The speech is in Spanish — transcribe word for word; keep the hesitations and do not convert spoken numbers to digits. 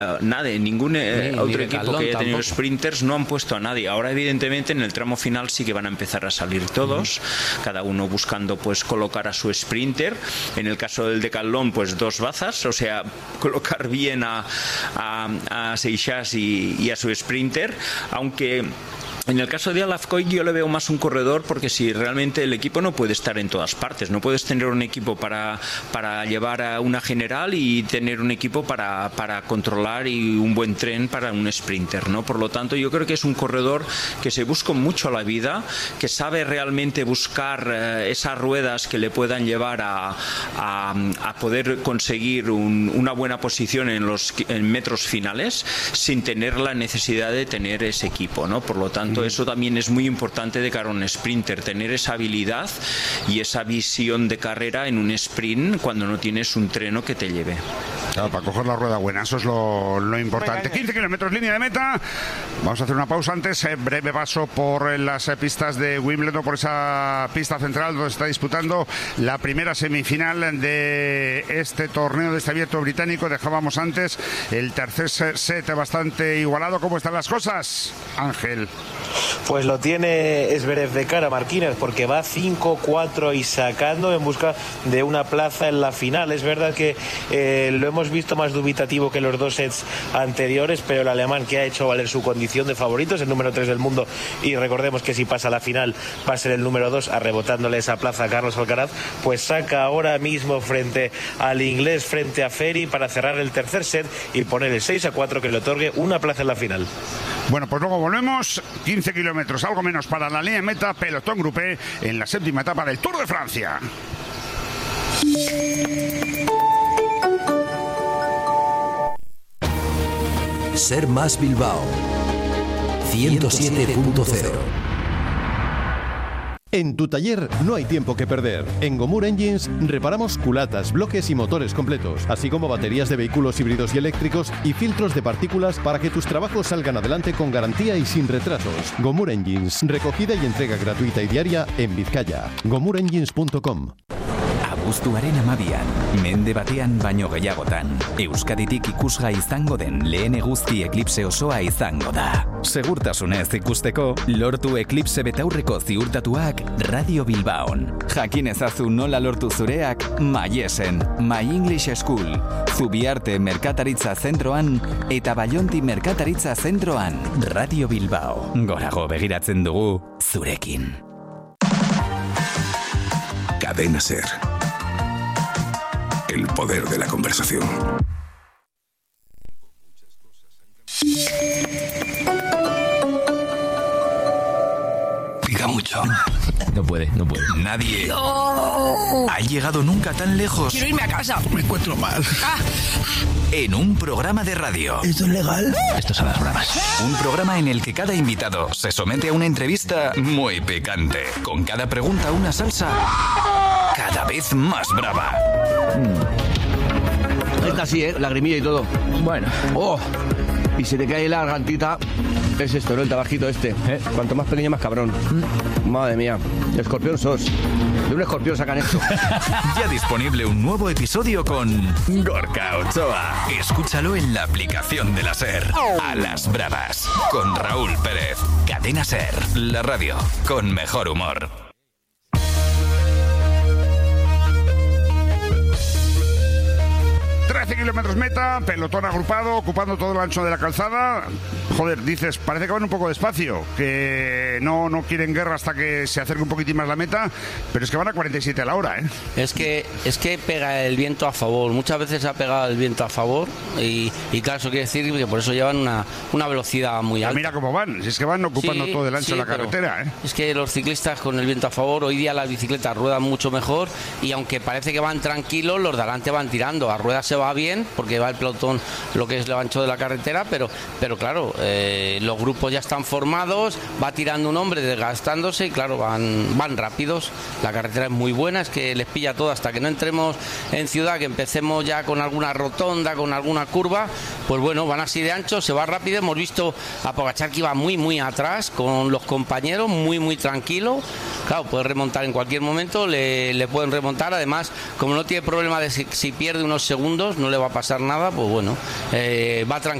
nadie, ningún eh, otro equipo que haya tenido tampoco. Sprinters no han puesto a nadie. Ahora evidentemente en el tramo final sí que van a empezar a salir todos, uh-huh. cada uno buscando pues colocar a su sprinter. En el caso del decatlón pues dos bazas, o sea, colocar bien a, a, a Seixas y, y a su sprinter, aunque en el caso de Alafcoy yo le veo más un corredor, porque si realmente el equipo no puede estar en todas partes, no puedes tener un equipo para, para llevar a una general y tener un equipo para, para controlar y un buen tren para un sprinter, ¿no? Por lo tanto yo creo que es un corredor que se busca mucho la vida, que sabe realmente buscar eh, esas ruedas que le puedan llevar a, a, a poder conseguir un, una buena posición en los en metros finales sin tener la necesidad de tener ese equipo, ¿no? Por lo tanto eso también es muy importante de cara a un sprinter, tener esa habilidad y esa visión de carrera en un sprint cuando no tienes un treno que te lleve. Claro, para coger la rueda buena, eso es lo, lo importante. quince kilómetros, línea de meta. Vamos a hacer una pausa antes, eh, breve paso por las eh, pistas de Wimbledon, por esa pista central donde se está disputando la primera semifinal de este torneo, de este abierto británico. Dejábamos antes el tercer set bastante igualado. ¿Cómo están las cosas, Ángel? Pues lo tiene Zverev de cara, Marquínez, porque va cinco cuatro y sacando en busca de una plaza en la final. Es verdad que eh, lo hemos visto más dubitativo que los dos sets anteriores, pero el alemán, que ha hecho valer su condición de favorito, es el número tres del mundo, y recordemos que si pasa a la final va a ser el número dos, arrebotándole esa plaza a Carlos Alcaraz, pues saca ahora mismo frente al inglés, frente a Ferry, para cerrar el tercer set y poner el seis a cuatro, que le otorgue una plaza en la final. Bueno, pues luego volvemos. quince kilómetros, algo menos para la línea de meta, pelotón grupé en la séptima etapa del Tour de Francia. Ser Más Bilbao ciento siete punto cero. En tu taller no hay tiempo que perder. En Gomur Engines reparamos culatas, bloques y motores completos, así como baterías de vehículos híbridos y eléctricos y filtros de partículas para que tus trabajos salgan adelante con garantía y sin retrasos. Gomur Engines, recogida y entrega gratuita y diaria en Vizcaya. gomur engines punto com. Abuztuaren amabian, mende batean baino gehiagotan, Euskaditik ikusgai izango den lehen eguzki eklipse osoa izango da. Segurtasunez ikusteko, lortu eklipse betaurreko ziurtatuak Radio Bilbaon. Jakin ezazu nola lortu zureak Maiesen, My English School, Zubiarte Merkataritza Zentroan eta Baionti Merkataritza Zentroan. Radio Bilbao, gorago begiratzen dugu zurekin. Cadena Ser. El poder de la conversación. Pica mucho. No puede, no puede. Nadie no. ha llegado nunca tan lejos. Quiero irme a casa. Me encuentro mal. Ah. En un programa de radio. ¿Esto es legal? Esto son las bravas. Un programa en el que cada invitado se somete a una entrevista muy picante. Con cada pregunta una salsa cada vez más brava. Mm. Esta sí, ¿eh? Lagrimilla y todo. Bueno. Oh. Y se te cae la gargantita. Es esto, ¿no? El tabajito este. ¿Eh? Cuanto más pequeño, más cabrón. Mm. Madre mía. Escorpión sos. De un escorpión sacan esto. Ya disponible un nuevo episodio con Gorka Ochoa. Escúchalo en la aplicación de la SER. A las bravas. Con Raúl Pérez. Cadena SER. La radio con mejor humor. trece kilómetros meta, pelotón agrupado, ocupando todo el ancho de la calzada. Joder, dices, parece que van un poco despacio, que no, no quieren guerra hasta que se acerque un poquitín más la meta, pero es que van a cuarenta y siete a la hora, ¿eh? Es que, es que pega el viento a favor, muchas veces ha pegado el viento a favor y, y claro, eso quiere decir que por eso llevan una, una velocidad muy alta. Mira cómo van, si es que van ocupando sí, todo el ancho sí, de la carretera, ¿eh? Es que los ciclistas con el viento a favor, hoy día las bicicletas ruedan mucho mejor y aunque parece que van tranquilos, los de adelante van tirando, a ruedas se va bien porque va el pelotón lo que es el ancho de la carretera, pero, pero claro, eh, los grupos ya están formados, va tirando un hombre desgastándose y claro, van, van rápidos, la carretera es muy buena, es que les pilla todo hasta que no entremos en ciudad, que empecemos ya con alguna rotonda, con alguna curva, pues bueno, van así de ancho, se va rápido, hemos visto a Pogačar que iba muy muy atrás con los compañeros, muy muy tranquilo, claro, puede remontar en cualquier momento, le, le pueden remontar, además, como no tiene problema de si, si pierde unos segundos, no no le va a pasar nada, pues bueno, eh, va tranquilo.